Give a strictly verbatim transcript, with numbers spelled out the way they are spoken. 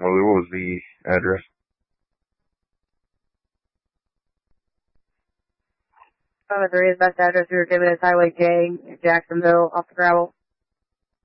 Well, what was the address? Oh, three is best address we were given is Highway J, Jacksonville, off the gravel.